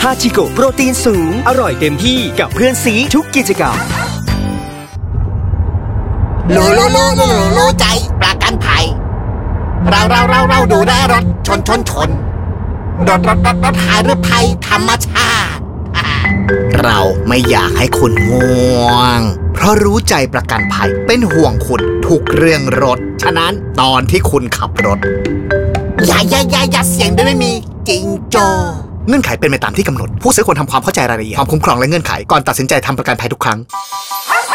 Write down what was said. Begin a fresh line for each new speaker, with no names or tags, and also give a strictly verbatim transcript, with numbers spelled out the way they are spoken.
าชิโกะโปรตีนสูงอร่อยเต็มที่กับเพื่อนซีทุกกิจกรรม
โลโลโลโลโลใจประกันภัยเราเราเราเราดูแลรถชนชนชนรถรถรถรถหายหรือภัยธรรมชาติเราไม่อยากให้คุณง่วงเพราะรู้ใจประกันภัยเป็นห่วงคุณทุกเรื่องรถฉะนั้นตอนที่คุณขับรถอย่าอย่าอย่าอย่าเสียงด้วยไม่มีจริงโจเงื่อนไขเป็นไปตามที่กำหนดผู้ซื้อควรทำความเข้าใจรายละเอียดความคุ้มครองและเงื่อนไขก่อนตัดสินใจทำประกันภัยทุกครั้ง